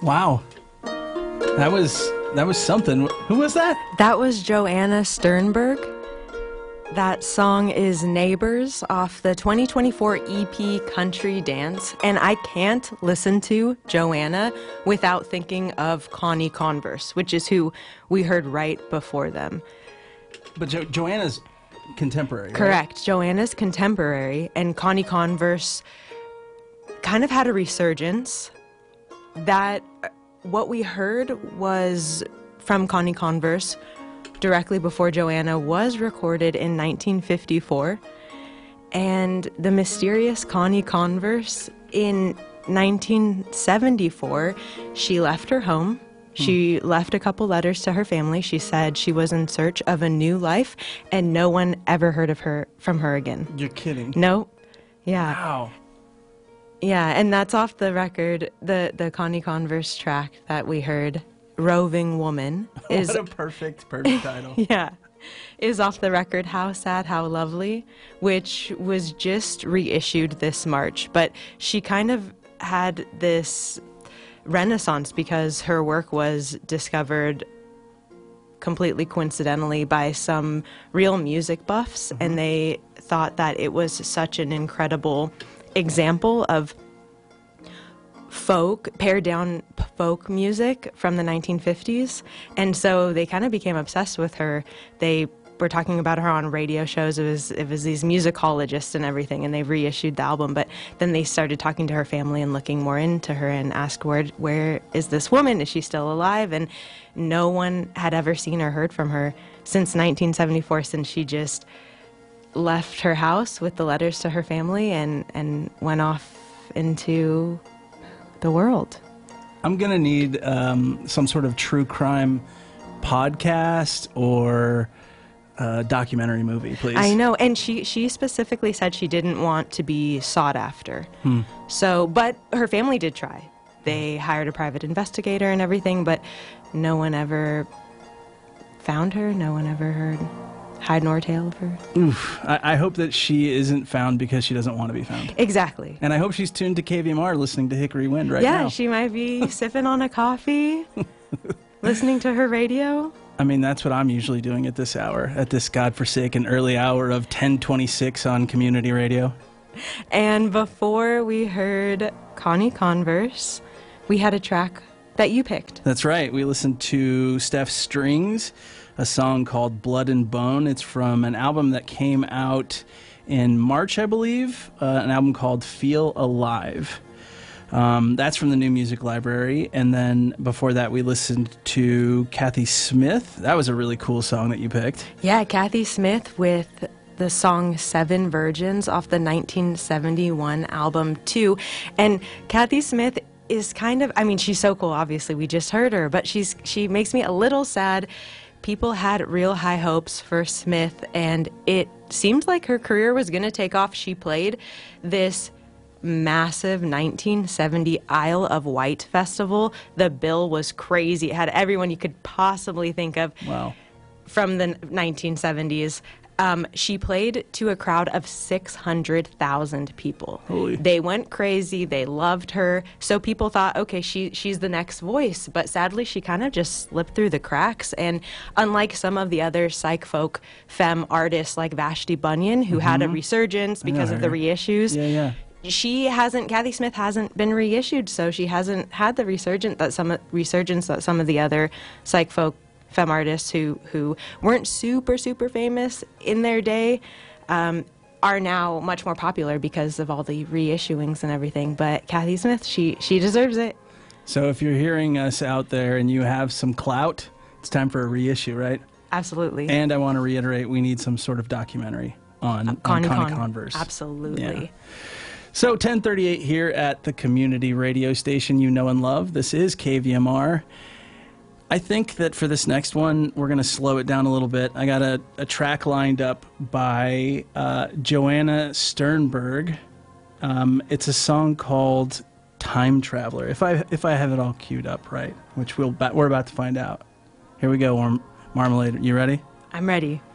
Wow. That was something. Who was that? That was Joanna Sternberg. That song is Neighbors off the 2024 EP Country Dance. And I can't listen to Joanna without thinking of Connie Converse, which is who we heard right before them. But Joanna's contemporary, right? Correct. Joanna's contemporary, and Connie Converse kind of had a resurgence. That what we heard was from Connie Converse directly before Joanna was recorded in 1954. And the mysterious Connie Converse in 1974, she left her home. She left a couple letters to her family. She said she was in search of a new life, and no one ever heard from her again. You're kidding. No. Yeah. Wow. Yeah, and that's off the record, the Connie Converse track that we heard, Roving Woman. What a perfect title. Yeah, is off the record How Sad, How Lovely, which was just reissued this March. But she kind of had this renaissance because her work was discovered completely coincidentally by some real music buffs, and they thought that it was such an incredible example of pared down folk music from the 1950s. And so they kind of became obsessed with her. They were talking about her on radio shows. It was these musicologists and everything, and they reissued the album. But then they started talking to her family and looking more into her and asked, where is this woman? Is she still alive? And no one had ever seen or heard from her since 1974, since she just left her house with the letters to her family and went off into the world. I'm going to need some sort of true crime podcast or documentary movie, please. I know, and she specifically said she didn't want to be sought after. So, but her family did try. They hired a private investigator and everything, but no one ever found her. No one ever heard hide nor tail of her. Oof. I hope that she isn't found because she doesn't want to be found. Exactly. And I hope she's tuned to KVMR listening to Hickory Wind right now. Yeah, she might be sipping on a coffee, listening to her radio. I mean, that's what I'm usually doing at this hour, at this godforsaken early hour of 10:26 on community radio. And before we heard Connie Converse, we had a track that you picked. That's right. We listened to Steph Strings, a song called Blood and Bone. It's from an album that came out in March, I believe, an album called Feel Alive. That's from the New Music Library. And then before that, we listened to Kathy Smith. That was a really cool song that you picked. Yeah, Kathy Smith with the song Seven Virgins off the 1971 album, too. And Kathy Smith is kind of, I mean, she's so cool, obviously. We just heard her, but she makes me a little sad. People had real high hopes for Smith, and it seemed like her career was going to take off. She played this massive 1970 Isle of Wight festival. The bill was crazy. It had everyone you could possibly think of. Wow. From the 1970s. She played to a crowd of 600,000 people. Holy. They went crazy. They loved her. So people thought, okay, she's the next voice. But sadly, she kind of just slipped through the cracks. And unlike some of the other psych folk femme artists like Vashti Bunyan, who had a resurgence because of the reissues, Kathy Smith hasn't been reissued, so she hasn't had the resurgence that some of the other psych folk femme artists who weren't super famous in their day are now much more popular because of all the reissuings and everything. But Kathy Smith, she deserves it. So if you're hearing us out there and you have some clout, it's time for a reissue, right? Absolutely. And I want to reiterate, we need some sort of documentary on Connie Converse. Absolutely. Yeah. So 1038 here at the community radio station you know and love. This is KVMR. I think that for this next one, we're going to slow it down a little bit. I got a track lined up by Joanna Sternberg. It's a song called Time Traveler, if I have it all queued up right, which we're about to find out. Here we go, Marmalade. You ready? I'm ready.